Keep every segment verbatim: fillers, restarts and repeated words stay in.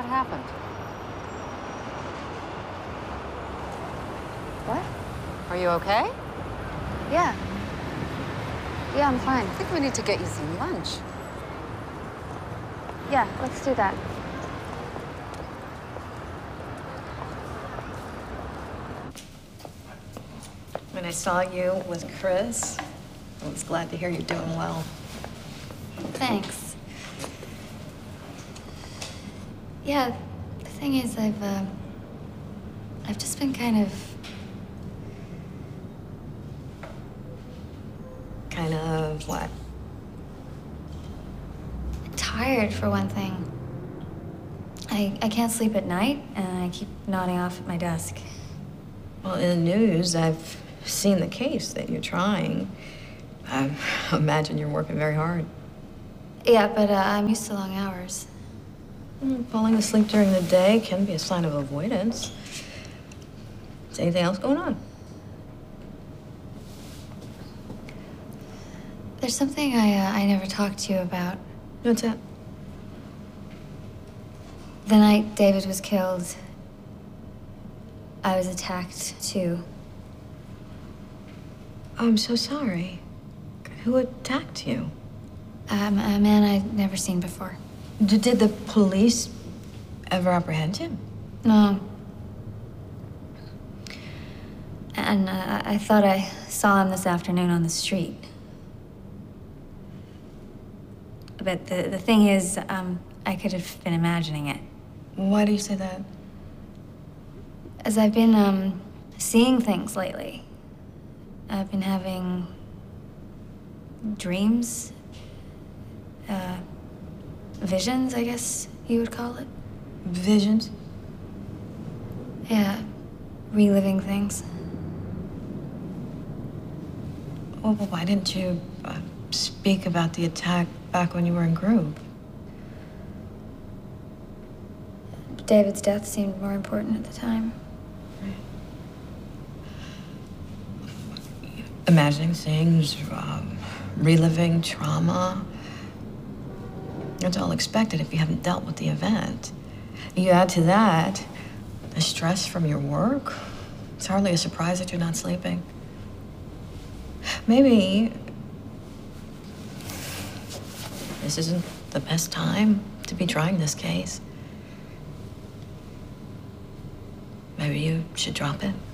What happened? What? Are you okay? Yeah. Yeah, I'm fine. I think we need to get you some lunch. Yeah, let's do that. When I saw you with Chris, I was glad to hear you're doing well. Thanks. Yeah, the thing is, I've, uh, I've just been kind of... Kind of what? tired, for one thing. I, I can't sleep at night, and I keep nodding off at my desk. Well, in the news, I've seen the case that you're trying. I imagine you're working very hard. Yeah, but uh, I'm used to long hours. Mm, falling asleep during the day can be a sign of avoidance. Is anything else going on? There's something I, uh, I never talked to you about. What's that? The night David was killed, I was attacked, too. I'm so sorry. Who attacked you? Um, a man I'd never seen before. D- did the police ever apprehend him? No. And uh, I thought I saw him this afternoon on the street. But the, the thing is, um, I could have been imagining it. Why do you say that? As I've been, um, seeing things lately. I've been having dreams, uh, visions, I guess you would call it. Visions? Yeah, reliving things. Well, why didn't you uh, speak about the attack back when you were in group? David's death seemed more important at the time. Imagining things, um, reliving trauma. It's all expected if you haven't dealt with the event. You add to that the stress from your work. It's hardly a surprise that you're not sleeping. Maybe this isn't the best time to be trying this case. Maybe you should drop it.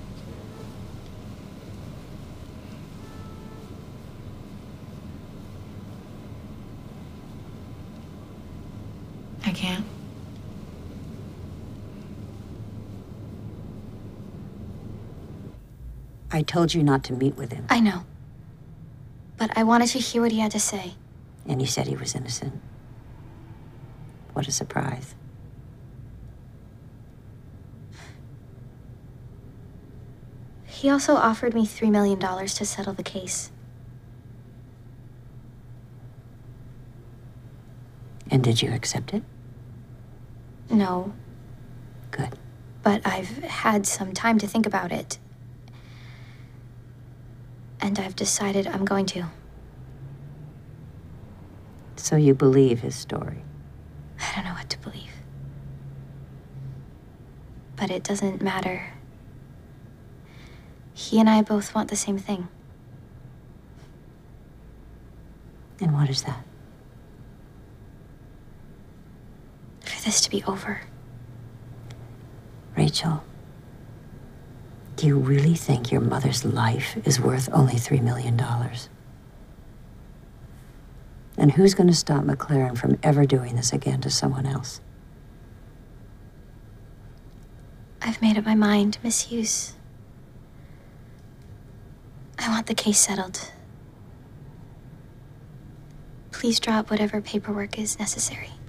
I can't. I told you not to meet with him. I know. But I wanted to hear what he had to say. And he said he was innocent. What a surprise. He also offered me three million dollars to settle the case. And did you accept it? No, Good. but I've had some time to think about it. And I've decided I'm going to. So you believe his story? I don't know what to believe. But it doesn't matter. He and I both want the same thing. And what is that? For this to be over. Rachel, do you really think your mother's life is worth only three million dollars? And who's going to stop McLaren from ever doing this again to someone else? I've made up my mind, Miss Hughes. I want the case settled. Please drop whatever paperwork is necessary.